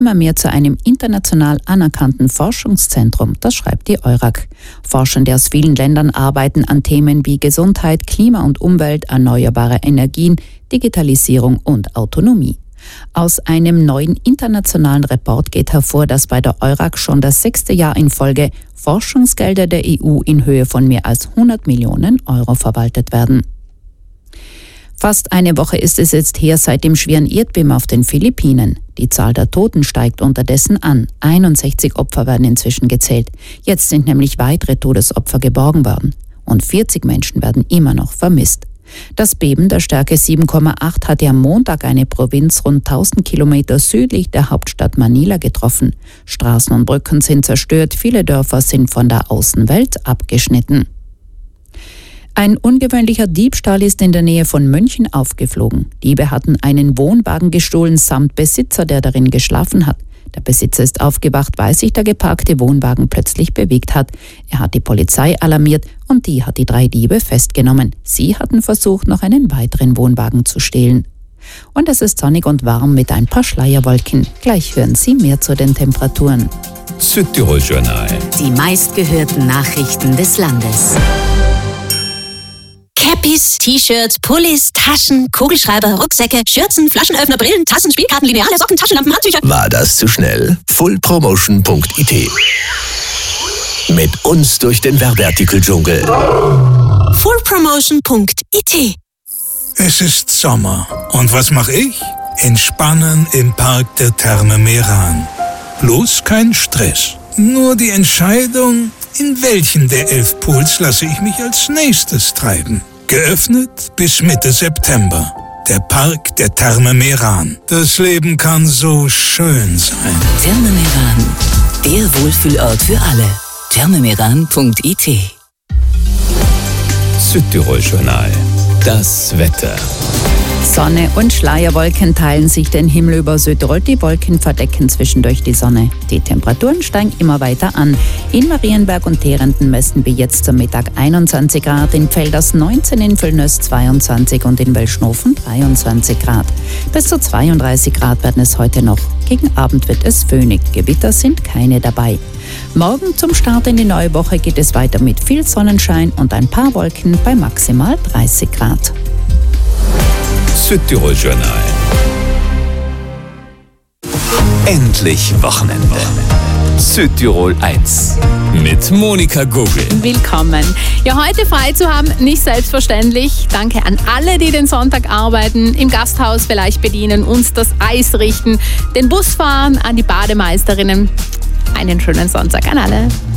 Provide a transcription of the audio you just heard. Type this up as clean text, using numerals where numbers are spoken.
immer mehr zu einem international anerkannten Forschungszentrum, das schreibt die EURAG. Forschende aus vielen Ländern arbeiten an Themen wie Gesundheit, Klima und Umwelt, erneuerbare Energien, Digitalisierung und Autonomie. Aus einem neuen internationalen Report geht hervor, dass bei der EURAG schon das 6. Jahr in Folge Forschungsgelder der EU in Höhe von mehr als 100 Millionen Euro verwaltet werden. Fast eine Woche ist es jetzt her seit dem schweren Erdbeben auf den Philippinen. Die Zahl der Toten steigt unterdessen an. 61 Opfer werden inzwischen gezählt. Jetzt sind nämlich weitere Todesopfer geborgen worden. Und 40 Menschen werden immer noch vermisst. Das Beben der Stärke 7,8 hatte am Montag eine Provinz rund 1000 Kilometer südlich der Hauptstadt Manila getroffen. Straßen und Brücken sind zerstört, viele Dörfer sind von der Außenwelt abgeschnitten. Ein ungewöhnlicher Diebstahl ist in der Nähe von München aufgeflogen. Diebe hatten einen Wohnwagen gestohlen samt Besitzer, der darin geschlafen hat. Der Besitzer ist aufgewacht, weil sich der geparkte Wohnwagen plötzlich bewegt hat. Er hat die Polizei alarmiert und die hat die 3 Diebe festgenommen. Sie hatten versucht, noch einen weiteren Wohnwagen zu stehlen. Und es ist sonnig und warm mit ein paar Schleierwolken. Gleich hören Sie mehr zu den Temperaturen. Südtirol-Journal. Die meistgehörten Nachrichten des Landes. Cappies, T-Shirts, Pullis, Taschen, Kugelschreiber, Rucksäcke, Schürzen, Flaschenöffner, Brillen, Tassen, Spielkarten, Lineale, Socken, Taschenlampen, Handtücher. War das zu schnell? fullpromotion.it. Mit uns durch den Werbeartikel-Dschungel. fullpromotion.it. Es ist Sommer. Und was mache ich? Entspannen im Park der Therme Meran. Bloß kein Stress. Nur die Entscheidung, in welchen der 11 Pools lasse ich mich als nächstes treiben. Geöffnet bis Mitte September. Der Park der Therme Meran. Das Leben kann so schön sein. Therme Meran, der Wohlfühlort für alle. thermemeran.it. Südtirol-Journal. Das Wetter. Sonne und Schleierwolken teilen sich den Himmel über Südtirol. Die Wolken verdecken zwischendurch die Sonne. Die Temperaturen steigen immer weiter an. In Marienberg und Terenden messen wir jetzt zum Mittag 21 Grad, in Pfelders 19, in Völlnöss 22 und in Welschnofen 23 Grad. Bis zu 32 Grad werden es heute noch. Gegen Abend wird es föhnig. Gewitter sind keine dabei. Morgen zum Start in die neue Woche geht es weiter mit viel Sonnenschein und ein paar Wolken bei maximal 30 Grad. Südtirol-Journal. Endlich Wochenende. Südtirol 1 mit Monika Gugel. Willkommen. Ja, heute frei zu haben, nicht selbstverständlich. Danke an alle, die den Sonntag arbeiten, im Gasthaus vielleicht bedienen, uns das Eis richten, den Bus fahren, an die Bademeisterinnen. Einen schönen Sonntag an alle.